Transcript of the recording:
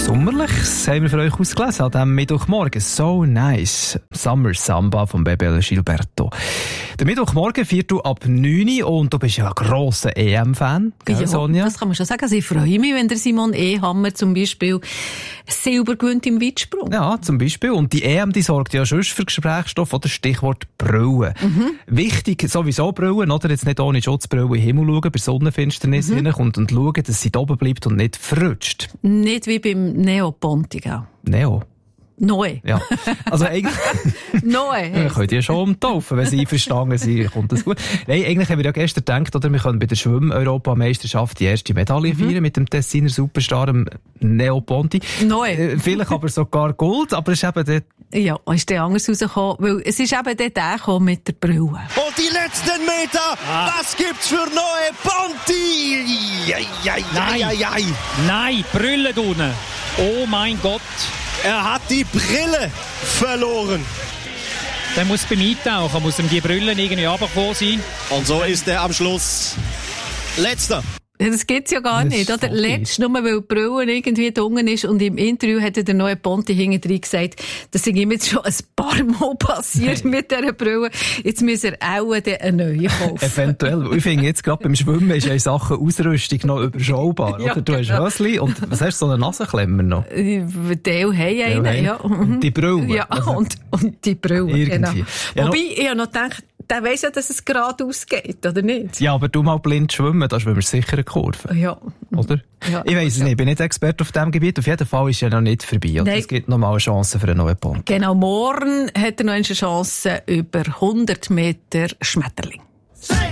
Sommerliches haben wir für euch ausgelesen an diesem Mittwochmorgen. So nice. Summer Samba von Bebel Gilberto. Der Mittwochmorgen 4:09 und du bist ja ein grosser EM-Fan, gell, Sonja? Das kann man schon sagen. Also ich freue mich, wenn der Simon Ehammer zum Beispiel Silber gewinnt im Weitsprung. Ja, zum Beispiel. Und die EM, die sorgt ja schon für Gesprächsstoff, oder Stichwort Brillen. Wichtig, sowieso Brillen, oder? Jetzt nicht ohne Schutzbrille in den Himmel schauen, bei Sonnenfinsternis hineinkommt und schauen, dass sie da oben bleibt und nicht verrutscht. Nicht wie beim Neo Pontiga. Neo? Noe. Ja. Also eigentlich... Noe. Wir können die schon umtaufen, wenn sie einverstanden sind, kommt das gut. Nein, eigentlich haben wir ja gestern gedacht, oder, wir können bei der Schwimm-Europameisterschaft die erste Medaille feiern mit dem Tessiner Superstar, dem Neo Ponti. Noe. Vielleicht aber sogar Gold, aber es ist eben dort... Ja, ist der anders rausgekommen, weil es ist eben der gekommen mit der Brille. Und die letzten Meter, was gibt's für Neo Ponti? Nein, Brille unten. Oh mein Gott. Er hat die Brille verloren. Der muss beim Eintauchen, muss ihm die Brille irgendwie runtergekommen sein. Und so ist er am Schluss Letzter. Das gibt's ja gar Das nicht, ist oder? voll Letzt, nur weil die Brille irgendwie dunkel ist und im Interview hat der neue Ponti hinten gesagt, das ist ihm jetzt schon ein paar Mal passiert mit dieser Brille. Jetzt muss er auch eine neue kaufen. Eventuell. Ich finde jetzt gerade beim Schwimmen ist eine Sache Ausrüstung noch überschaubar, Ja, oder? Du hast genau. Hösli und was hast du, so einen Nasenklemmer noch? Teil haben einen, ja. Und die Brille. Ja, Also, und die Brille, irgendwie. genau. Ja, Wobei, ich habe noch gedacht, der weiss ja, dass es geradeaus geht, oder nicht? ja, aber du mal blind schwimmen, da schwimmen wir sicher eine Kurve. Ja. Oder? Ja. Ich weiss es nicht, ich bin nicht Experte auf diesem Gebiet. Auf jeden Fall ist ja noch nicht vorbei. Oder? Nein. Es gibt noch mal eine Chance für einen neuen Punkt. Genau, morgen hat er noch eine Chance über 100 Meter Schmetterling.